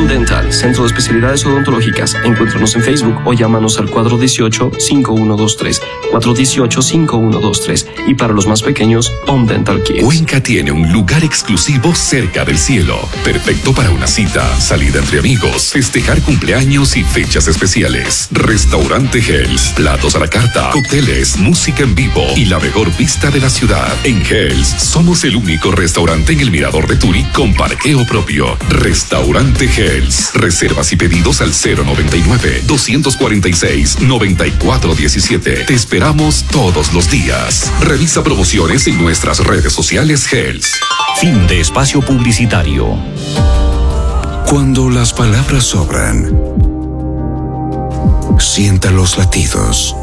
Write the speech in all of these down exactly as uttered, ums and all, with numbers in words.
On Dental, Centro de Especialidades Odontológicas. Encuéntranos en Facebook o llámanos al cuatro uno ocho, cinco uno dos tres, cuatro uno ocho, cinco uno dos tres. Y para los más pequeños, On Dental Kids. Cuenca tiene un lugar exclusivo cerca del cielo, perfecto para una cita, salida entre amigos, festejar cumpleaños y fechas especiales. Restaurante Hells, platos a la carta, cócteles, música en vivo y la mejor vista de la ciudad. En Hells somos el único restaurante en el Mirador de Turi con parqueo propio. Restaurante Hells. Reservas y pedidos al cero noventa y nueve, doscientos cuarenta y seis, noventa y cuatro diecisiete. Te esperamos todos los días. Revisa promociones en nuestras redes sociales Hells. Fin de espacio publicitario. Cuando las palabras sobran, sienta los latidos.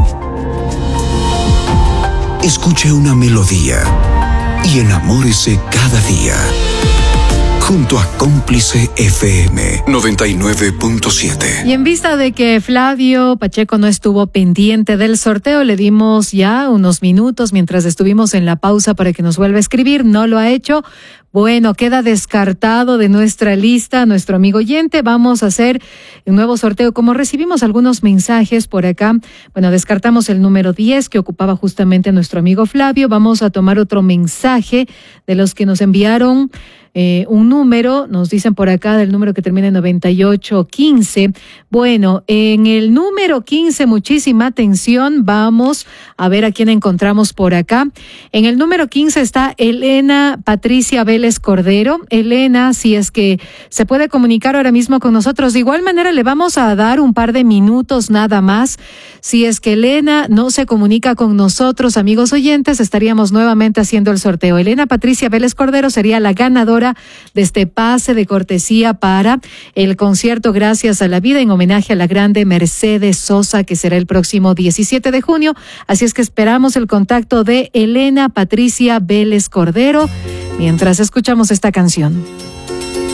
Escuche una melodía y enamórese cada día. Junto a Cómplice F M noventa y nueve punto siete. Y en vista de que Flavio Pacheco no estuvo pendiente del sorteo, le dimos ya unos minutos mientras estuvimos en la pausa para que nos vuelva a escribir. No lo ha hecho. Bueno, queda descartado de nuestra lista nuestro amigo oyente. Vamos a hacer un nuevo sorteo. Como recibimos algunos mensajes por acá, bueno, descartamos el número diez que ocupaba justamente nuestro amigo Flavio. Vamos a tomar otro mensaje de los que nos enviaron eh, un número. Nos dicen por acá del número que termina en noventa y ocho quince. Bueno, en el número quince, muchísima atención. Vamos a ver a quién encontramos por acá. En el número quince está Elena Patricia Vélez Cordero. Elena, si es que se puede comunicar ahora mismo con nosotros. De igual manera, le vamos a dar un par de minutos nada más. Si es que Elena no se comunica con nosotros, amigos oyentes, estaríamos nuevamente haciendo el sorteo. Elena Patricia Vélez Cordero sería la ganadora de este pase de cortesía para el concierto Gracias a la Vida en homenaje a la grande Mercedes Sosa, que será el próximo diecisiete de junio. Así es que esperamos el contacto de Elena Patricia Vélez Cordero mientras escuchamos esta canción.